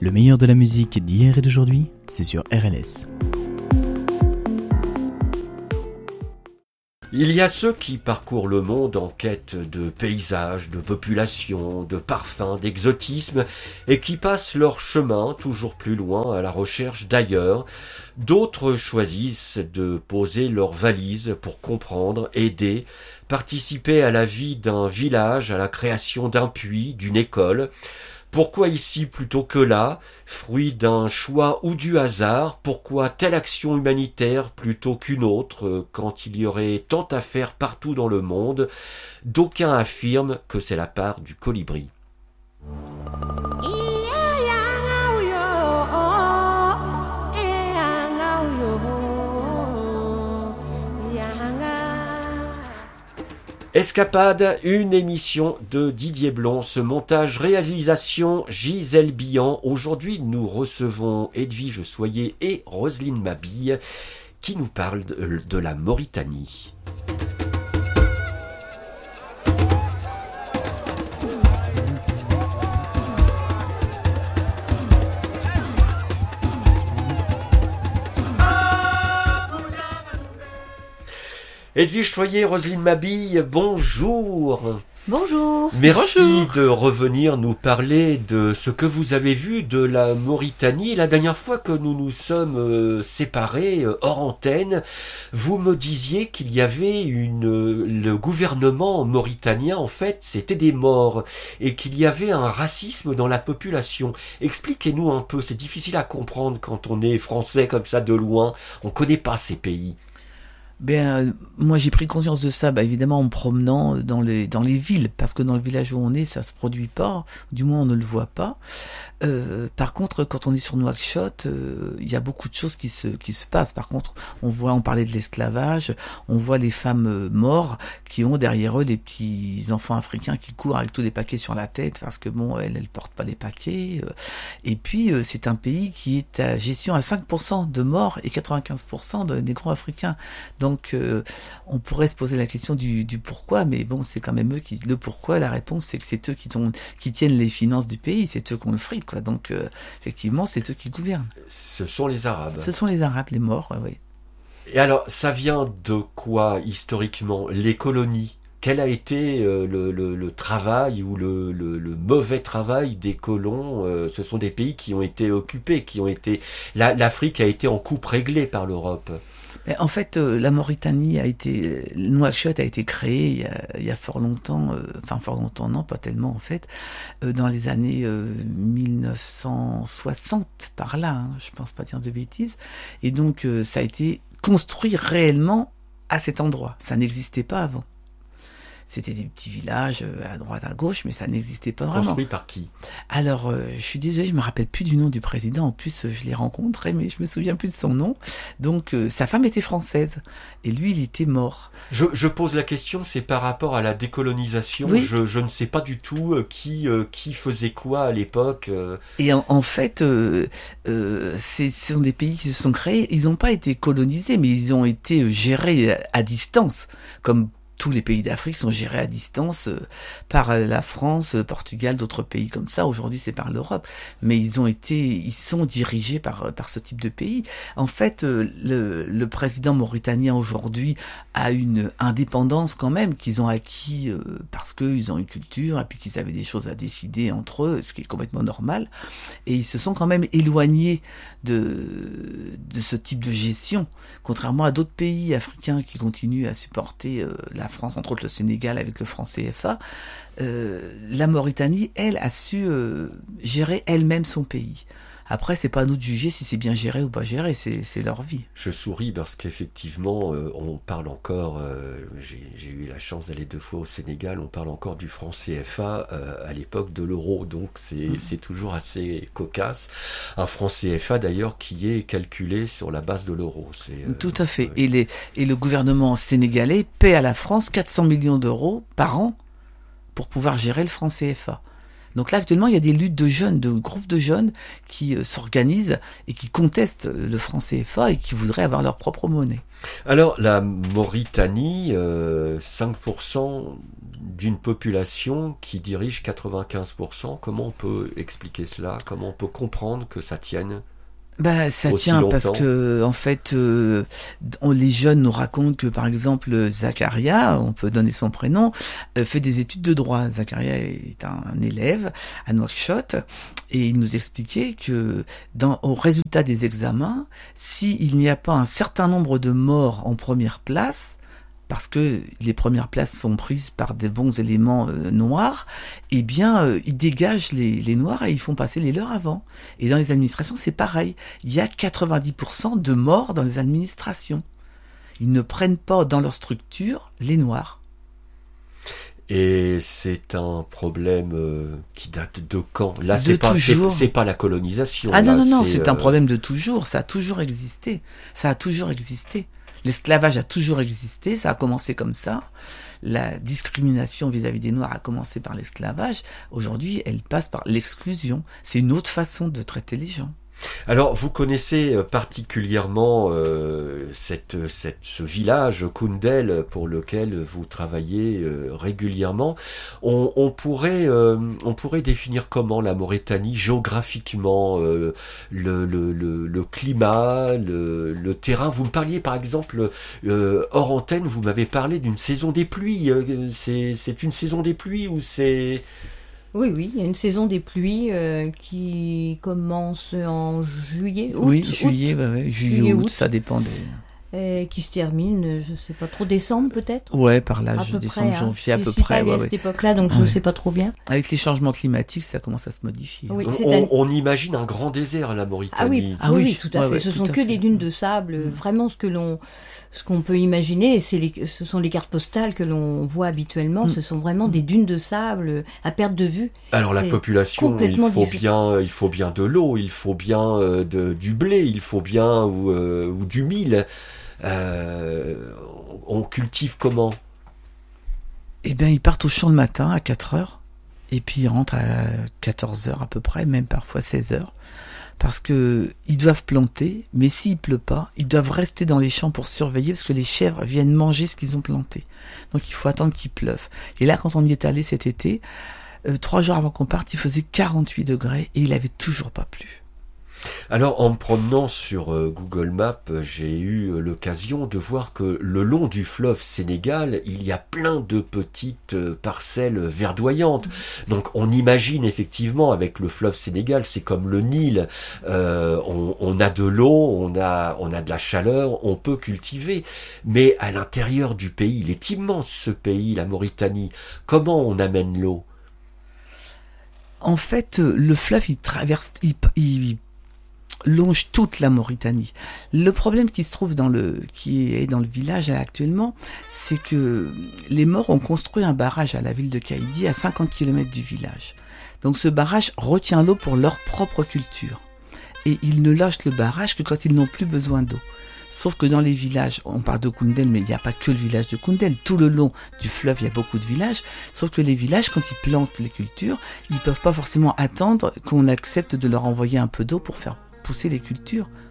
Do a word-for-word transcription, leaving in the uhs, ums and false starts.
Le meilleur de la musique d'hier et d'aujourd'hui, c'est sur R L S. Il y a ceux qui parcourent le monde en quête de paysages, de populations, de parfums, d'exotisme et qui passent leur chemin toujours plus loin à la recherche d'ailleurs. D'autres choisissent de poser leurs valises pour comprendre, aider, participer à la vie d'un village, à la création d'un puits, d'une école. Pourquoi ici plutôt que là? Fruit d'un choix ou du hasard? Pourquoi telle action humanitaire plutôt qu'une autre quand il y aurait tant à faire partout dans le monde? D'aucuns affirment que c'est la part du colibri. Escapade, une émission de Didier Blond, ce montage réalisation Gisèle Billan. Aujourd'hui, nous recevons Edwige Soyer et Roselyne Mabille qui nous parlent de, de la Mauritanie. Edwige Soyer, Roselyne Mabille, bonjour. Bonjour. Merci Bonjour. de revenir nous parler de ce que vous avez vu de la Mauritanie. La dernière fois que nous nous sommes euh, séparés euh, hors antenne, vous me disiez qu'il y avait une euh, le gouvernement mauritanien, en fait, c'était des morts et qu'il y avait un racisme dans la population. Expliquez-nous un peu, c'est difficile à comprendre quand on est français comme ça de loin, on connaît pas ces pays. Ben, moi j'ai pris conscience de ça, bah, évidemment en me promenant dans les, dans les villes, parce que dans le village où on est, ça se produit pas, du moins on ne le voit pas. Euh, par contre, quand on est sur Nouakchott, euh, il y a beaucoup de choses qui se, qui se passent. Par contre, on voit, on parlait de l'esclavage, on voit les femmes euh, mortes qui ont derrière eux des petits enfants africains qui courent avec tous les paquets sur la tête, parce que bon, elles, elles portent pas les paquets. Euh, et puis, euh, c'est un pays qui est à gestion à cinq pour cent de morts et quatre-vingt-quinze pour cent de négro-africains. Donc, euh, on pourrait se poser la question du, du pourquoi, mais bon, c'est quand même eux qui, le pourquoi, la réponse, c'est que c'est eux qui, ont, qui tiennent les finances du pays, c'est eux qui ont le fric, quoi. Donc, euh, effectivement, c'est eux qui gouvernent. Ce sont les Arabes. Ce sont les Arabes, les morts, oui. Ouais. Et alors, ça vient de quoi, historiquement? Les colonies? Quel a été euh, le, le, le travail ou le, le, le mauvais travail des colons? euh, Ce sont des pays qui ont été occupés, qui ont été... La, L'Afrique a été en coupe réglée par l'Europe. Mais en fait, euh, la Mauritanie a été, Nouakchott a été créée il y a, il y a fort longtemps, euh, enfin fort longtemps, non, pas tellement en fait, euh, dans les années euh, mille neuf cent soixante, par là, hein, je pense pas dire de bêtises, et donc euh, ça a été construit réellement à cet endroit, ça n'existait pas avant. C'était des petits villages à droite, à gauche, mais ça n'existait pas vraiment. Construit par qui? Alors, euh, je suis désolée, je me rappelle plus du nom du président. En plus, je l'ai rencontré, mais je me souviens plus de son nom. Donc, euh, sa femme était française. Et lui, il était mort. Je, je pose la question, c'est par rapport à la décolonisation. Oui. Je, je ne sais pas du tout euh, qui, euh, qui faisait quoi à l'époque. Euh... Et en, en fait, euh, euh, c'est, ce sont des pays qui se sont créés. Ils n'ont pas été colonisés, mais ils ont été gérés à, à distance, comme tous les pays d'Afrique sont gérés à distance euh, par la France, le Portugal, d'autres pays comme ça. Aujourd'hui, c'est par l'Europe. Mais ils ont été, ils sont dirigés par, par ce type de pays. En fait, euh, le, le président mauritanien aujourd'hui a une indépendance quand même qu'ils ont acquis euh, parce qu'ils ont une culture et puis qu'ils avaient des choses à décider entre eux, ce qui est complètement normal. Et ils se sont quand même éloignés de, de ce type de gestion, contrairement à d'autres pays africains qui continuent à supporter euh, la France, entre autres le Sénégal avec le franc C F A. Euh, la Mauritanie, elle, a su euh, gérer elle-même son pays. Après, c'est pas à nous de juger si c'est bien géré ou pas géré, c'est, c'est leur vie. Je souris parce qu'effectivement, euh, on parle encore, euh, j'ai, j'ai eu la chance d'aller deux fois au Sénégal, on parle encore du franc C F A euh, à l'époque de l'euro, donc c'est, mmh. c'est toujours assez cocasse. Un franc C F A d'ailleurs qui est calculé sur la base de l'euro. C'est, euh, Tout à fait. Euh, et, les, et le gouvernement sénégalais paie à la France quatre cents millions d'euros par an pour pouvoir gérer le franc C F A. Donc là, actuellement, il y a des luttes de jeunes, de groupes de jeunes qui euh, s'organisent et qui contestent le franc C F A et qui voudraient avoir leur propre monnaie. Alors, la Mauritanie, euh, cinq pour cent d'une population qui dirige quatre-vingt-quinze pour cent, comment on peut expliquer cela? Comment on peut comprendre que ça tienne? Bah, ça aussi tient longtemps? Parce que en fait, euh, on, les jeunes nous racontent que par exemple Zakaria, on peut donner son prénom, euh, fait des études de droit. Zakaria est un, un élève à Nouakchott et il nous expliquait que dans au résultat des examens, s'il n'y a pas un certain nombre de morts en première place, parce que les premières places sont prises par des bons éléments euh, noirs, eh bien, euh, ils dégagent les, les noirs et ils font passer les leurs avant. Et dans les administrations, c'est pareil. Il y a quatre-vingt-dix pour cent de morts dans les administrations. Ils ne prennent pas dans leur structure les noirs. Et c'est un problème euh, qui date de quand? Là, De c'est pas, c'est, toujours. c'est pas la colonisation. Ah non, là, non, non, c'est, c'est euh, un problème de toujours. Ça a toujours existé. Ça a toujours existé. L'esclavage a toujours existé, ça a commencé comme ça. La discrimination vis-à-vis des Noirs a commencé par l'esclavage. Aujourd'hui, elle passe par l'exclusion. C'est une autre façon de traiter les gens. Alors, vous connaissez particulièrement euh, cette, cette, ce village, Koundel, pour lequel vous travaillez euh, régulièrement. On, on, pourrait, euh, on pourrait définir comment la Mauritanie géographiquement, euh, le, le, le, le climat, le, le terrain. Vous me parliez par exemple, euh, hors antenne, vous m'avez parlé d'une saison des pluies. C'est, c'est une saison des pluies ou c'est... Oui, oui, il y a une saison des pluies euh, qui commence en juillet, août. Oui, juillet, août, bah ouais, juillet, juillet, août, août. ça dépend des... Et qui se termine, je sais pas trop, décembre peut-être. Ouais, par là, à je peu décembre, près, janvier, hein. à peu Je suis près. pas allée Ouais, à ouais. cette époque-là, donc je Ouais. sais pas trop bien. Avec les changements climatiques, ça commence à se modifier. Oui, On, c'est on, un- on imagine un grand désert, la Mauritanie. Ah oui, Ah oui, oui, oui, tout à ouais, fait. ouais, Ce tout sont à que fait. des dunes de sable. Mm. Vraiment, ce que l'on, ce qu'on peut imaginer, c'est les, ce sont les cartes postales que l'on voit habituellement. Mm. Ce sont vraiment des dunes de sable à perte de vue. Alors la C'est population, il complètement faut différent. bien, il faut bien de l'eau, il faut bien euh, de, du blé, il faut bien ou, euh, ou du mil. Euh, on cultive comment? Eh bien, ils partent au champ le matin à quatre heures, et puis ils rentrent à quatorze heures à peu près, même parfois seize heures, parce que ils doivent planter, mais s'il pleut pas, ils doivent rester dans les champs pour surveiller, parce que les chèvres viennent manger ce qu'ils ont planté. Donc il faut attendre qu'il pleuve. Et là, quand on y est allé cet été, euh, trois jours avant qu'on parte, il faisait quarante-huit degrés, et il avait toujours pas plu. Alors en me promenant sur euh, Google Maps, j'ai eu euh, l'occasion de voir que le long du fleuve Sénégal, il y a plein de petites euh, parcelles verdoyantes. Donc on imagine effectivement avec le fleuve Sénégal, c'est comme le Nil, euh, on, on a de l'eau, on a, on a de la chaleur, on peut cultiver. Mais à l'intérieur du pays, il est immense ce pays, la Mauritanie. Comment on amène l'eau? En fait, euh, le fleuve, il traverse, il, il longe toute la Mauritanie. Le problème qui se trouve dans le, qui est dans le village là, actuellement, c'est que les Maures ont construit un barrage à la ville de Kaïdi à cinquante kilomètres du village. Donc ce barrage retient l'eau pour leur propre culture. Et ils ne lâchent le barrage que quand ils n'ont plus besoin d'eau. Sauf que dans les villages, on parle de Koundel, mais il n'y a pas que le village de Koundel. Tout le long du fleuve, il y a beaucoup de villages. Sauf que les villages, quand ils plantent les cultures, ils peuvent pas forcément attendre qu'on accepte de leur envoyer un peu d'eau pour faire pousser les cultures.